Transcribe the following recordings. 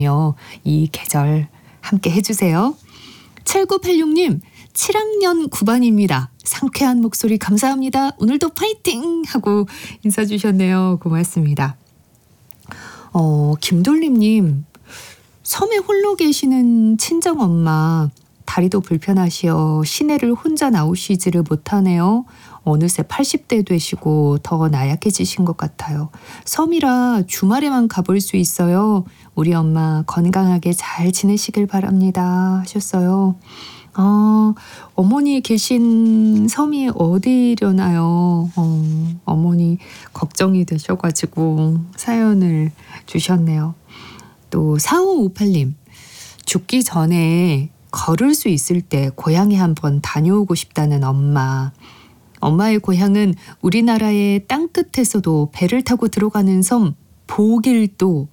이 계절 함께 해주세요. 7986님 7학년 9반입니다. 상쾌한 목소리 감사합니다. 오늘도 파이팅! 하고 인사 주셨네요. 고맙습니다. 김돌림님 섬에 홀로 계시는 친정엄마 다리도 불편하시어 시내를 혼자 나오시지를 못하네요. 어느새 80대 되시고 더 나약해지신 것 같아요. 섬이라 주말에만 가볼 수 있어요. 우리 엄마 건강하게 잘 지내시길 바랍니다 하셨어요. 어머니 계신 섬이 어디려나요? 어머니 걱정이 되셔가지고 사연을 주셨네요. 또 4558님 죽기 전에 걸을 수 있을 때 고향에 한번 다녀오고 싶다는 엄마. 엄마의 고향은 우리나라의 땅끝에서도 배를 타고 들어가는 섬 보길도.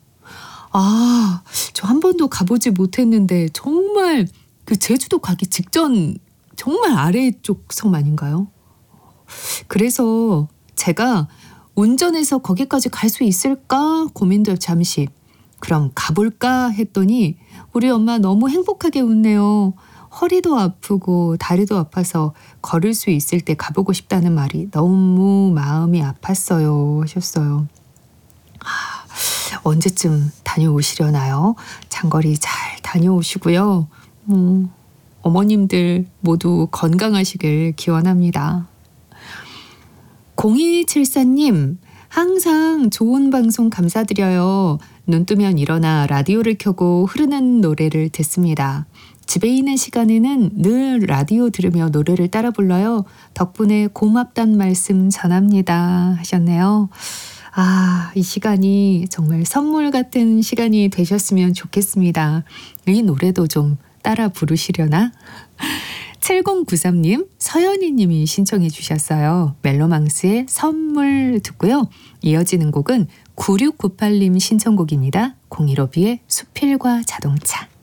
저 한 번도 가보지 못했는데 정말 그 제주도 가기 직전 정말 아래쪽 섬 아닌가요? 그래서 제가 운전해서 거기까지 갈 수 있을까 고민도 잠시. 그럼 가볼까 했더니 우리 엄마 너무 행복하게 웃네요. 허리도 아프고 다리도 아파서 걸을 수 있을 때 가보고 싶다는 말이 너무 마음이 아팠어요 하셨어요. 언제쯤 다녀오시려나요? 장거리 잘 다녀오시고요. 어머님들 모두 건강하시길 기원합니다. 0274님 항상 좋은 방송 감사드려요. 눈 뜨면 일어나 라디오를 켜고 흐르는 노래를 듣습니다. 집에 있는 시간에는 늘 라디오 들으며 노래를 따라 불러요. 덕분에 고맙단 말씀 전합니다 하셨네요. 이 시간이 정말 선물 같은 시간이 되셨으면 좋겠습니다. 이 노래도 좀 따라 부르시려나? 7093님, 서연이님이 신청해 주셨어요. 멜로망스의 선물 듣고요. 이어지는 곡은 9698님 신청곡입니다. 015B의 수필과 자동차.